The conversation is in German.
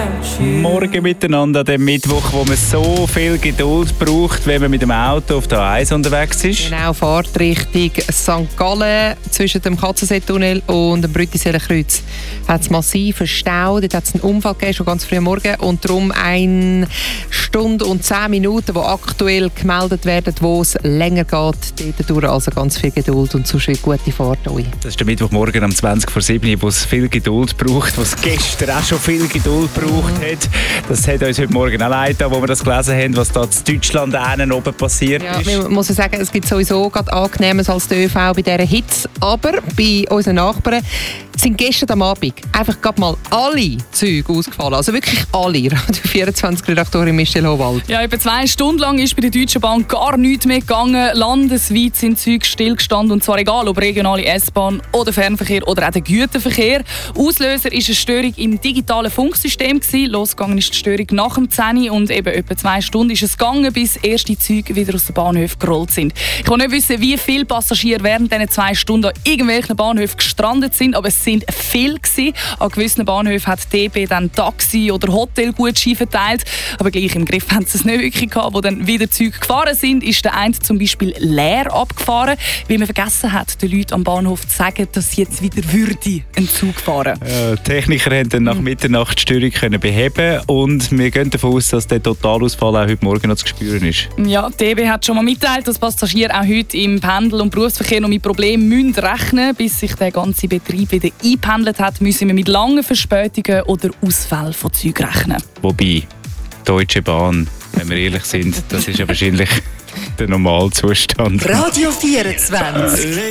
Morgen miteinander an dem Mittwoch, wo man so viel Geduld braucht, wenn man mit dem Auto auf der A1 unterwegs ist. Genau, Fahrt Richtung St. Gallen zwischen dem Katzenseetunnel und dem Brüttiseelenkreuz. Hat es massiven Stau, dort hat es einen Unfall gegeben, schon ganz früh am Morgen. Und darum 1 Stunde und 10 Minuten, die aktuell gemeldet werden, wo es länger geht. Dort durch also ganz viel Geduld und sonst eine gute Fahrt euch. Das ist der Mittwochmorgen um 20:07, wo es viel Geduld braucht, wo es gestern auch schon viel Geduld braucht hat. Das hat uns heute Morgen auch leid, wo wir das gelesen haben, was da in Deutschland oben passiert ist. Man muss sagen, es gibt sowieso gerade Angenehmes als die ÖV bei dieser Hitze. Aber bei unseren Nachbarn sind gestern am Abend einfach gerade mal alle Züge ausgefallen. Also wirklich alle. Radio 24-Redaktorin Michelle Howald. Ja, etwa 2 Stunden lang ist bei der Deutschen Bahn gar nichts mehr gegangen. Landesweit sind Züge stillgestanden. Und zwar egal, ob regionale S-Bahn oder Fernverkehr oder auch der Güterverkehr. Auslöser war eine Störung im digitalen Funksystem. Losgegangen ist die Störung nach dem 10 und eben etwa 2 Stunden ist es gegangen, bis erste Züge wieder aus den Bahnhöfen gerollt sind. Ich kann nicht wissen, wie viele Passagiere während diesen 2 Stunden an irgendwelchen Bahnhöfen gestrandet sind, aber es sind viele gewesen. An gewissen Bahnhöfen hat DB dann Taxi- oder Hotelgutscheine verteilt, aber gleich im Griff haben sie es nicht wirklich gehabt. Wo dann wieder Züge gefahren sind, ist der eine zum Beispiel leer abgefahren, weil man vergessen hat, den Leuten am Bahnhof zu sagen, dass sie jetzt wieder ein Zug fahren. Techniker konnten dann nach Mitternacht die Störung beheben und wir gehen davon aus, dass der Totalausfall auch heute Morgen noch zu spüren ist. Ja, DB hat schon mal mitteilt, dass Passagiere auch heute im Pendel- und Berufsverkehr noch mit Problemen rechnen müssen. Bis sich der ganze Betrieb wieder eingependelt hat, müssen wir mit langen Verspätungen oder Ausfällen von Zügen rechnen. Wobei, Deutsche Bahn, wenn wir ehrlich sind, das ist ja wahrscheinlich der Normalzustand. Radio 24.